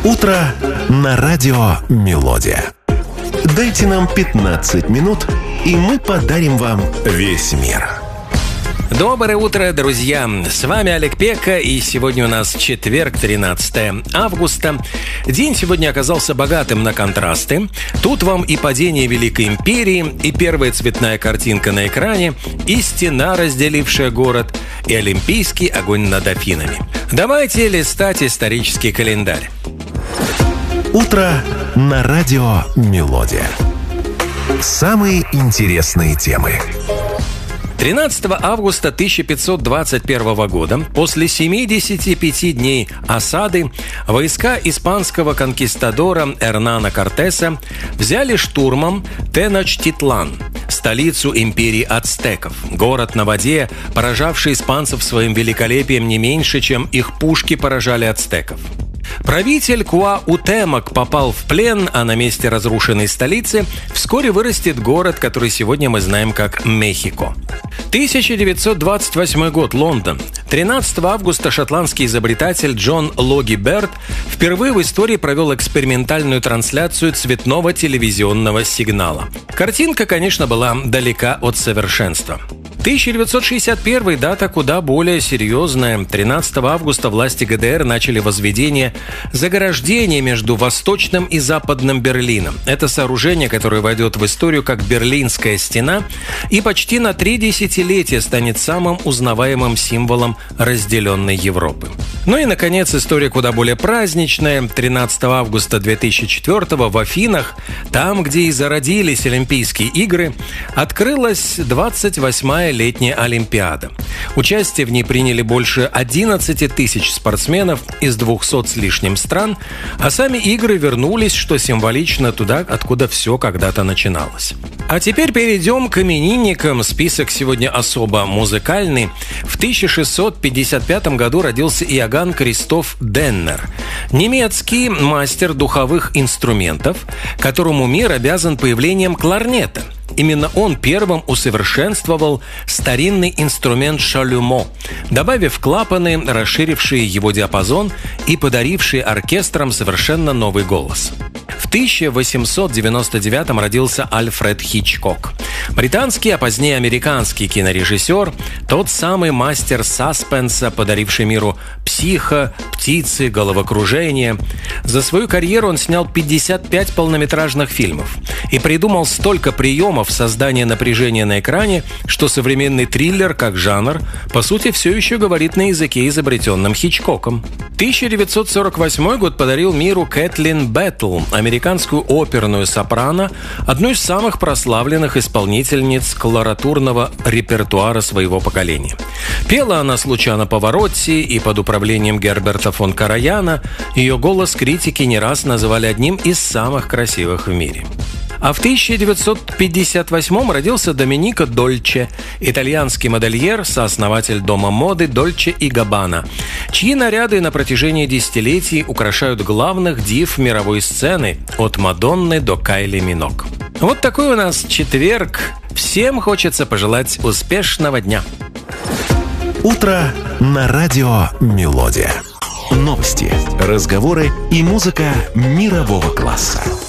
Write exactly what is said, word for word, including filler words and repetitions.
Утро на радио «Мелодия». Дайте нам пятнадцать минут, и мы подарим вам весь мир. Доброе утро, друзья! С вами Олег Пека, и сегодня у нас четверг, тринадцатое августа. День сегодня оказался богатым на контрасты. Тут вам и падение Великой Империи, и первая цветная картинка на экране, и стена, разделившая город, и олимпийский огонь над Афинами. Давайте листать исторический календарь. Утро на радио «Мелодия». Самые интересные темы. тринадцатого августа тысяча пятьсот двадцать первого года, после семидесяти пяти дней осады, войска испанского конкистадора Эрнана Кортеса взяли штурмом Теночтитлан, столицу империи ацтеков, город на воде, поражавший испанцев своим великолепием не меньше, чем их пушки поражали ацтеков. Правитель Куаутемок попал в плен, а на месте разрушенной столицы вскоре вырастет город, который сегодня мы знаем как Мехико. тысяча девятьсот двадцать восьмой год, Лондон. тринадцатого августа шотландский изобретатель Джон Логи Берд впервые в истории провел экспериментальную трансляцию цветного телевизионного сигнала. Картинка, конечно, была далека от совершенства. тысяча девятьсот шестьдесят первый, дата куда более серьезная. тринадцатого августа власти ГДР начали возведение заграждения между Восточным и Западным Берлином. Это сооружение, которое войдет в историю как Берлинская стена и почти на три десятилетия станет самым узнаваемым символом разделенной Европы. Ну и, наконец, история куда более праздничная. тринадцатого августа две тысячи четвёртого в Афинах, там, где и зародились Олимпийские игры, открылась двадцать восьмая летняя Олимпиада. Участие в ней приняли больше одиннадцати тысяч спортсменов из двухсот с лишним стран, а сами игры вернулись, что символично, туда, откуда все когда-то начиналось. А теперь перейдем к именинникам. Список сегодня особо музыкальный. В тысяча шестьсот пятьдесят пятом году родился Иоганн Кристоф Деннер, немецкий мастер духовых инструментов, которому мир обязан появлением кларнета. Именно он первым усовершенствовал старинный инструмент шалюмо, добавив клапаны, расширившие его диапазон и подарившие оркестрам совершенно новый голос. В тысяча восемьсот девяносто девятом родился Альфред Хичкок, британский, а позднее американский кинорежиссер, тот самый мастер саспенса, подаривший миру «Психо», «Птицы», «Головокружение». За свою карьеру он снял пятьдесят пять полнометражных фильмов и придумал столько приемов создания напряжения на экране, что современный триллер, как жанр, по сути, все еще говорит на языке, изобретенном Хичкоком. тысяча девятьсот сорок восьмой год подарил миру Кэтлин Бэттл, американскую оперную сопрано, одну из самых прославленных исполнительниц колоратурного репертуара своего поколения. Пела она с Лучано Паваротти и под управлением Герберта фон Караяна. Ее голос критики не раз называли одним из самых красивых в мире. А в тысяча девятьсот пятьдесят восьмом родился Доменико Дольче, итальянский модельер, сооснователь дома моды Дольче и Габбана, чьи наряды на протяжении десятилетий украшают главных див мировой сцены от Мадонны до Кайли Минок. Вот такой у нас четверг. Всем хочется пожелать успешного дня. Утро на радио «Мелодия». Новости, разговоры и музыка мирового класса.